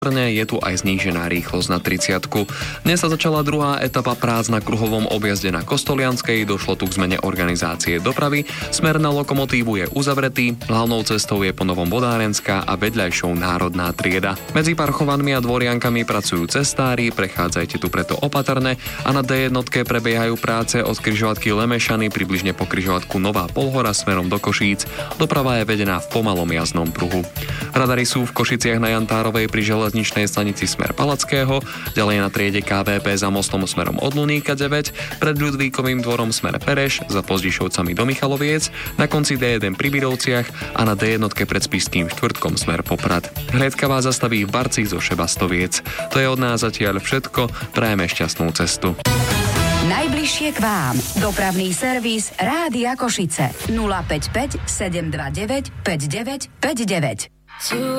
Je tu aj znížená rýchlosť na 30. Dnes sa začala druhá etapa prác na kruhovom objazde na Kostolianskej, došlo tu k zmene organizácie dopravy, smer na lokomotívu je uzavretý, hlavnou cestou je ponovom Vodárenská a vedľajšou národná trieda. Medzi Parchovanmi a Dvoriankami pracujú cestári, prechádzajte tu preto opatrne a na D1 prebiehajú práce od križovatky Lemešany približne po križovatku Nová Polhora smerom do Košíc. Doprava je vedená v pomalom jazdnom pruhu. Radary sú v Košiciach na Jantárovej pri železničnej stanici smer Palackého, ďalej na triede KVP za mostom smerom od Luníka 9, pred Ľudvíkovým dvorom smer Pereš, za Pozdišovcami do Michaloviec, na konci D1 pri Birovciach a na D1 pred Spišským štvrtkom smer Poprad. Hliadka vás zastaví v Barci zo Šebastoviec. To je od nás zatiaľ všetko, prajeme šťastnú cestu. Najbližšie k vám. Dopravný servis Rádia Košice 055 729 5959.